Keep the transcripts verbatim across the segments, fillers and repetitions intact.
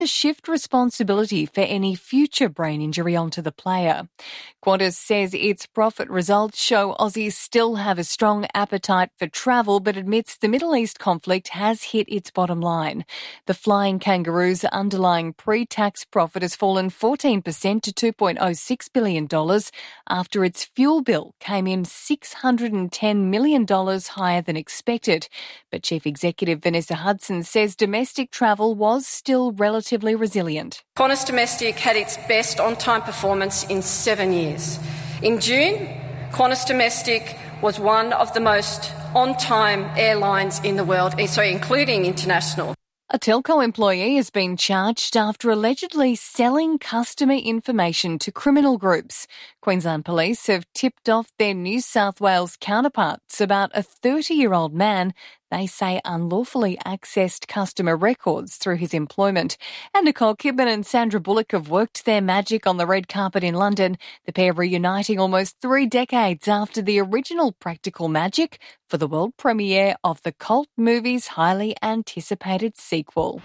to shift responsibility for any future brain injury onto the player. Qantas says its profit results show Aussies still have a strong appetite for travel, but admits the Middle East conflict has hit its bottom line. The Flying Kangaroo's underlying pre-tax profit has fallen fourteen percent to two point oh six billion dollars after its fuel bill came in six hundred ten million dollars higher than expected. But Chief Executive Vanessa Hudson says domestic travel was still relatively resilient. Qantas Domestic had its best on-time performance in seven years. In June, Qantas Domestic was one of the most on-time airlines in the world, sorry, including international. A telco employee has been charged after allegedly selling customer information to criminal groups. Queensland Police have tipped off their New South Wales counterparts about a thirty-year-old man they say unlawfully accessed customer records through his employment. And Nicole Kidman and Sandra Bullock have worked their magic on the red carpet in London, the pair reuniting almost three decades after the original Practical Magic for the world premiere of the cult movie's highly anticipated sequel.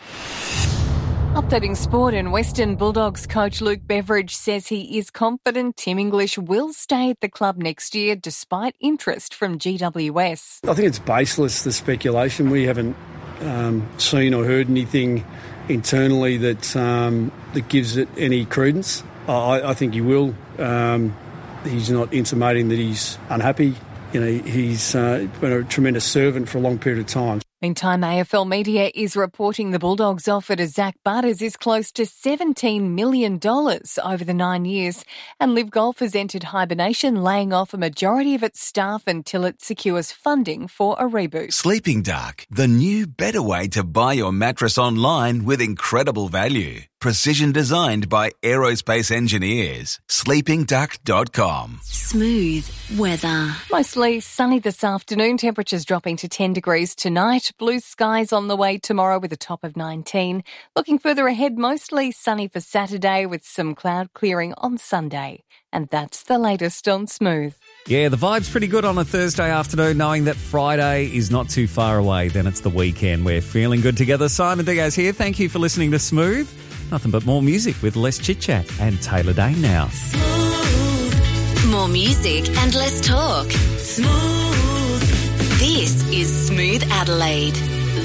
Updating sport, and Western Bulldogs coach Luke Beveridge says he is confident Tim English will stay at the club next year despite interest from G W S. I think it's baseless, the speculation. We haven't um, seen or heard anything internally that um, that gives it any credence. I, I think he will. Um, he's not intimating that he's unhappy. You know, he's uh, been a tremendous servant for a long period of time. Meantime, A F L Media is reporting the Bulldogs' offer to Zach Butters is close to seventeen million dollars over the nine years, and Live Golf has entered hibernation, laying off a majority of its staff until it secures funding for a reboot. Sleeping Dark, the new better way to buy your mattress online with incredible value. Precision designed by aerospace engineers. sleeping duck dot com. Smooth weather. Mostly sunny this afternoon, temperatures dropping to ten degrees tonight. Blue skies on the way tomorrow with a top of nineteen. Looking further ahead, mostly sunny for Saturday with some cloud clearing on Sunday. And that's the latest on Smooth. Yeah, the vibe's pretty good on a Thursday afternoon, knowing that Friday is not too far away. Then it's the weekend. We're feeling good together. Simon Diaz here. Thank you for listening to Smooth. Nothing but more music with less chit-chat and Taylor Dane now. Smooth. More music and less talk. Smooth. This is Smooth Adelaide.